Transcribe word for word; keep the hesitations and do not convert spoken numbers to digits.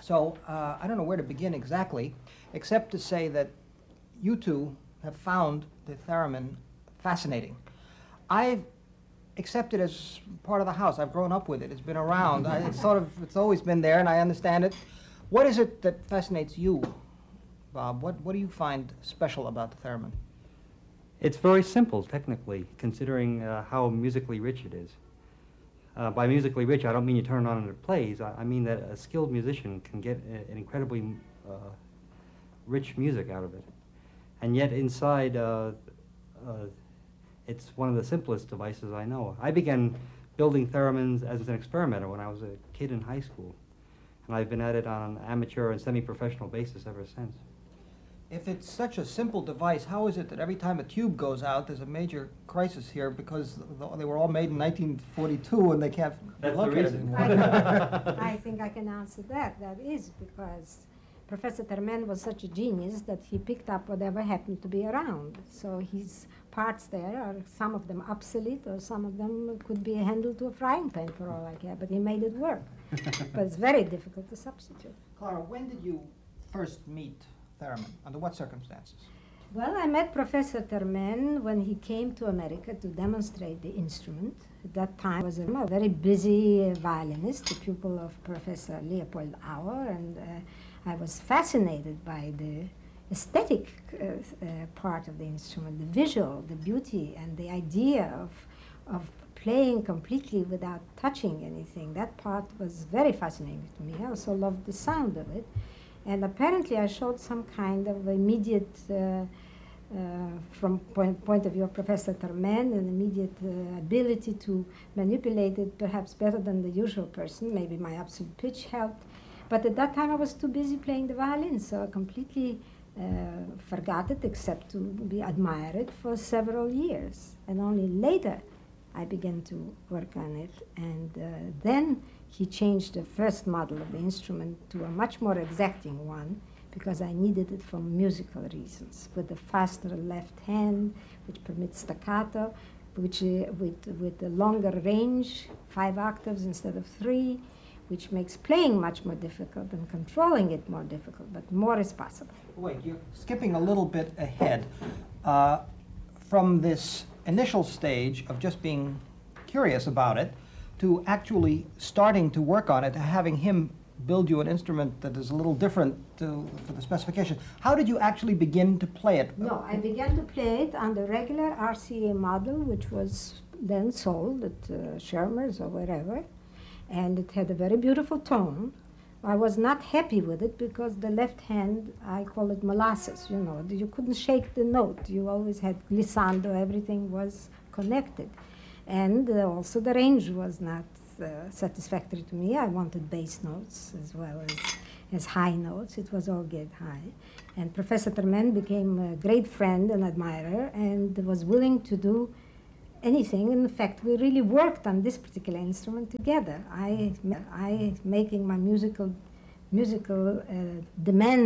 So uh, I don't know where to begin exactly, except to say that you two have found the theremin fascinating. I've accepted it as part of the house. I've grown up with it. It's been around. I, it's sort of, it's always been there, and I understand it. What is it that fascinates you, Bob? What, what do you find special about the theremin? It's very simple, technically, considering uh, how musically rich it is. Uh, by musically rich, I don't mean you turn it on and it plays. I, I mean that a skilled musician can get a, an incredibly uh, rich music out of it. And yet inside, uh, uh, it's one of the simplest devices I know. I began building theremins as an experimenter when I was a kid in high school. And I've been at it on an amateur and semi-professional basis ever since. If it's such a simple device, how is it that every time a tube goes out, there's a major crisis here because they were all made in nineteen forty-two and they can't That's locate the it reason. anymore? I think I can answer that. That is because Professor Termen was such a genius that he picked up whatever happened to be around. So his parts there are some of them obsolete, or some of them could be handled to a frying pan for all I care, but he made it work. But it's very difficult to substitute. Clara, when did you first meet theremin? Under what circumstances? Well, I met Professor Termen when he came to America to demonstrate the instrument. At that time, I was a very busy violinist, a pupil of Professor Leopold Auer, and uh, I was fascinated by the aesthetic uh, uh, part of the instrument, the visual, the beauty, and the idea of, of playing completely without touching anything. That part was very fascinating to me. I also loved the sound of it. And apparently I showed some kind of immediate, uh, uh, from point, point of view of Professor Termen, an immediate uh, ability to manipulate it perhaps better than the usual person. Maybe my absolute pitch helped. But at that time I was too busy playing the violin, so I completely uh, forgot it except to be admired for several years. And only later I began to work on it. And uh, then he changed the first model of the instrument to a much more exacting one because I needed it for musical reasons, with a faster left hand, which permits staccato, which uh, with, with a longer range, five octaves instead of three, which makes playing much more difficult and controlling it more difficult, but more is possible. Wait, you're skipping a little bit ahead. Uh, from this initial stage of just being curious about it, to actually starting to work on it, to having him build you an instrument that is a little different to, for the specification. How did you actually begin to play it? No, I began to play it on the regular R C A model, which was then sold at uh, Shermer's or wherever, and it had a very beautiful tone. I was not happy with it because the left hand, I call it molasses, you know. You couldn't shake the note. You always had glissando, everything was connected. And uh, also the range was not uh, satisfactory to me. I wanted bass notes as well as, as high notes. It was all get high. And Professor Termen became a great friend and admirer and was willing to do anything. In fact, we really worked on this particular instrument together. I, I making my musical, musical uh, demands